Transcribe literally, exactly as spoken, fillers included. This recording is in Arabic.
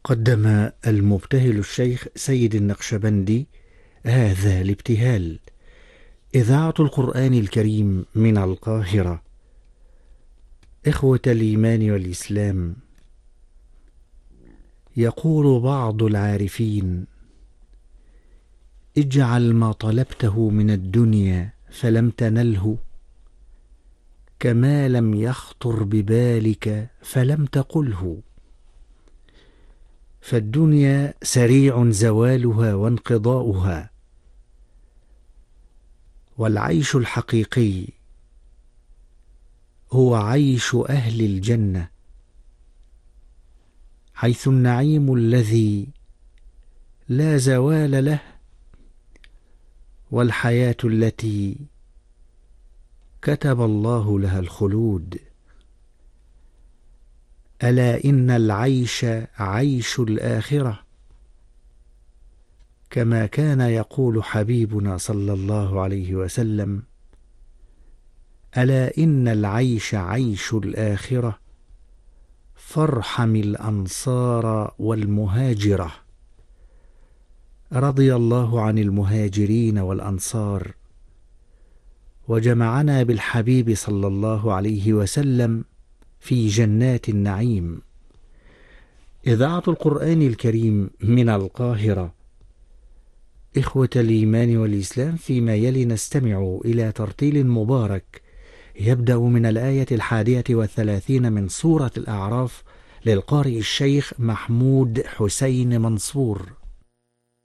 قدم المبتهل الشيخ سيد النقشبندي هذا الابتهال. إذاعة القرآن الكريم من القاهرة. إخوة الإيمان والإسلام، يقول بعض العارفين: اجعل ما طلبته من الدنيا فلم تنله، كما لم يخطر ببالك فلم تقله. فالدنيا سريع زوالها وانقضاؤها، والعيش الحقيقي هو عيش أهل الجنة، حيث النعيم الذي لا زوال له، والحياة التي كتب الله لها الخلود. ألا إن العيش عيش الآخرة، كما كان يقول حبيبنا صلى الله عليه وسلم: ألا إن العيش عيش الآخرة، فارحم الأنصار والمهاجرة. رضي الله عن المهاجرين والأنصار، وجمعنا بالحبيب صلى الله عليه وسلم في جنات النعيم. إذاعة القرآن الكريم من القاهرة. إخوة الإيمان والإسلام، فيما يلي نستمع إلى ترتيل مبارك يبدأ من الآية الحادية والثلاثين من سورة الأعراف للقارئ الشيخ محمود حسين منصور.